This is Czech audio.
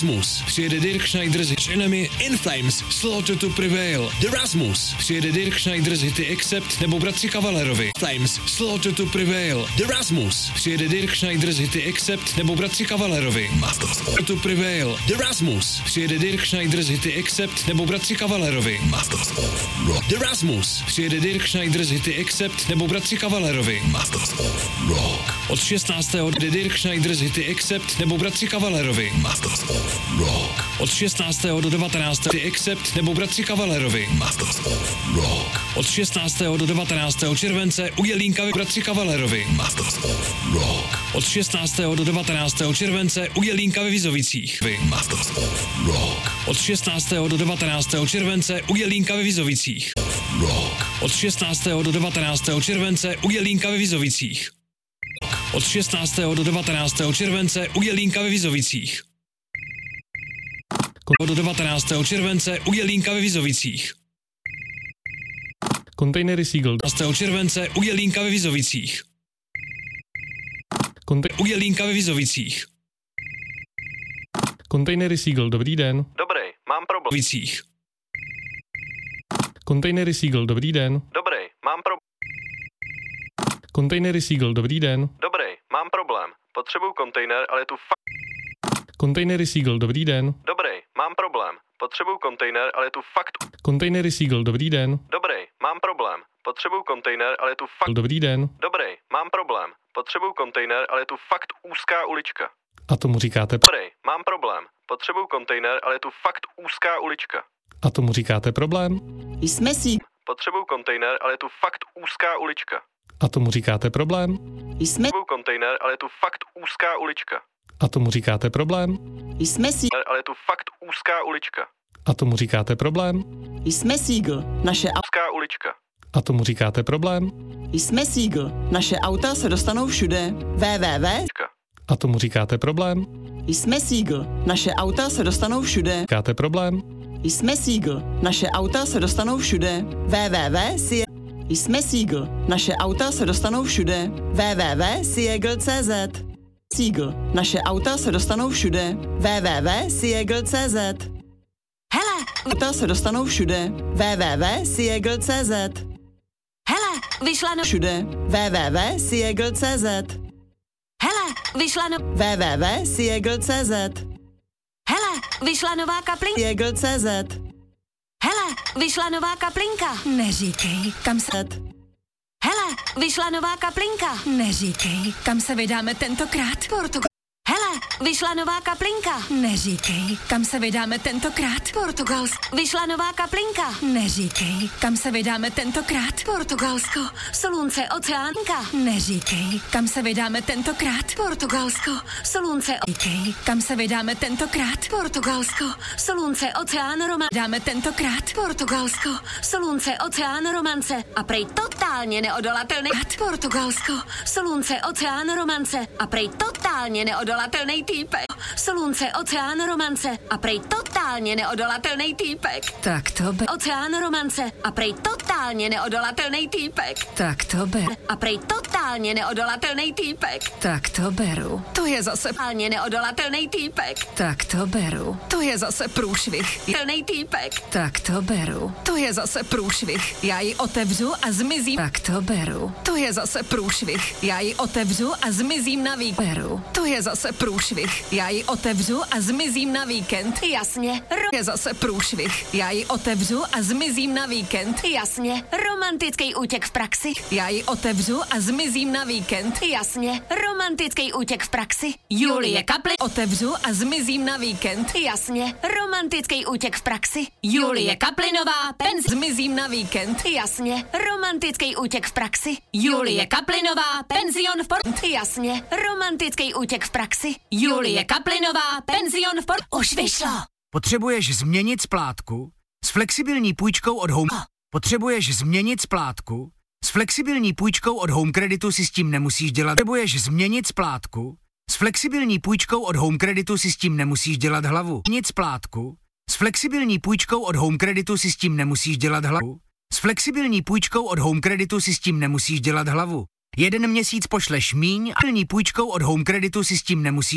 Rasmus. Přijede Dirk Schneider s Enemy, In Flames, Slaughter to Prevail. The Rasmus. Přijede Dirk Schneider s hity Accept nebo Bratři Kavalerovi. Flames, Slaughter to Prevail. The Rasmus. Přijede Dirk Schneider s hity Accept nebo Bratři Kavalerovi. Masters to Prevail. The Rasmus. Přijede Dirk Schneider s hity Accept nebo Bratři Kavalerovi. Masters of Rock. The Rasmus. Přijede Dirk Schneider s hity Accept nebo Bratři Kavalerovi. Masters of Rock. Od 16. jde Dirk Schneider s hity Accept nebo Bratři Kavalerovi. Masters of Rock. Od 16. do 19. Accept nebo Bratři Kavalerovi. Masters of Rock. Od 16. do 19. července u Jelínka Bratři Kavalerovi. Masters of Rock. Od 16. do 19. července u Jelínka ve Vizovicích. Masters of Rock. Od 16. do 19. července u Jelínka ve Vizovicích. Rock. Od 16. do 19. července u Jelínka ve Vizovicích. Od 16. do 19. července u Jelínka ve Vizovicích. Do 19. července u Jelínka ve Vizovicích. Kontejnery Seagull. 19. července u Jelínka ve Vizovicích. U Jelínka ve Vizovicích. Kontejnery Seagull, dobrý den. Dobrý, mám problém. Vizovicích. Kontejnery Seagull, dobrý den. Dobrý, mám problém. Kontejnery Seagull, dobrý den. Dobrý, mám problém. Potřebuju kontejner, ale je tu Kontejnery Seagull, dobrý den. Dobrý, mám problém. Potřebuju kontejner, ale je tu fakt. Kontejnery Seagull, dobrý den. Dobrý, mám problém. Potřebuju kontejner, ale je tu fakt. Dobrý den. Dobrý, mám problém. Potřebuju kontejner, ale je tu fakt úzká ulička. A tomu říkáte Dobrý, mám problém. Potřebuju kontejner, ale je tu fakt úzká ulička. A tomu říkáte problém? Jsme si. Potřebuju kontejner, ale je tu fakt úzká ulička. A tomu říkáte problém? Jsme. Potřebuju kontejner, ale je tu fakt úzká ulička. A tomu říkáte problém? Jsme si. Ale je tu fakt úzká ulička. A tomu říkáte problém? Jsme Seagull. Naše Úzká ulička. A tomu říkáte problém? Jsme Seagull. Naše auta se dostanou všude. www. A tomu říkáte problém? Jsme Seagull. Naše auta se dostanou všude. Říkáte problém? Jsme Seagull. Naše auta se dostanou všude. www. Jsme Seagull. Naše auta se dostanou všude. www.seagull.cz. Seagull. Naše auta se dostanou všude. www.seagull.cz. Hele, auta se dostanou všude. www.seagull.cz. Hele, vyšla no všude. www.seagull.cz. Hele, vyšla no www.seagull.cz. Hele, vyšla nová kaplinka. Seagull.cz. Hele, vyšla nová kaplinka. Neříkej, kam se... Hele, vyšla nová kaplinka. Neříkej, kam se vydáme tentokrát. Hele, vyšla nová kaplinka. Neříkej, kam se vydáme tentokrát. Portugalsko. Vyšla nová kaplinka. Neříkej, kam se vydáme tentokrát. Portugalsko. Slunce, oceánka. Neříkej, kam se vydáme tentokrát. Portugalsko. Slunce, Neříkej, kam se vydáme tentokrát. Portugalsko. Slunce, oceán, romance. Dáme tentokrát. Portugalsko. Slunce, oceán, romance. A prej totálně neodolatelný. Portugalsko. Slunce, oceán, romance. A prej totálně neodolatelný týpek. Slunce, oceán, romance. A prej totálně neodolatelný týpek. Tak to be... Oceán, romance. A prej totálně neodolatelný týpek. Tak to beru. A prej totálně neodolatelný týpek. Tak to beru. To je zase... Totálně neodolatelný týpek. Tak to beru. To je zase průšvih. Telný týpek. Tak to beru. To je zase průšvih. Já ji otevřu a zmizím. Tak to beru. To je zase průšvih. Já ji otevřu a zmizím na víkend. Beru. To je zase průšvih. Já ji otevřu a zmizím na víkend. Jasně. Je zase průšvih. Já ji otevřu a zmizím na víkend. Jasně. Romantický útěk v praxi. Já ji otevřu a zmizím na víkend. Jasně. Romantický útěk v praxi. Julie Kapli. Otevřu a zmizím na víkend. Jasně. Romantický útěk v praxi. Julie Kaplinová. Zmizím na víkend. Jasně. Romantický útěk v praxi. Julie Kaplinová. Penzion v Port. Jasně. Romantický útěk v praxi. Julie Kaplinová. Penzion v Port. Už vyšlo. Potřebuješ změnit splátku? S flexibilní půjčkou od Home. Potřebuješ změnit splátku? S flexibilní půjčkou od Home Creditu si s tím nemusíš dělat. Potřebuješ změnit splátku? S flexibilní půjčkou od Home Creditu si s tím nemusíš dělat hlavu. Změnit splátku? S flexibilní půjčkou od Home Creditu si s tím nemusíš dělat hlavu. S flexibilní půjčkou od Home Creditu si s tím nemusíš dělat hlavu. 1 měsíc pošleš míň a flexibilní půjčkou od Home Creditu si s tím nemusíš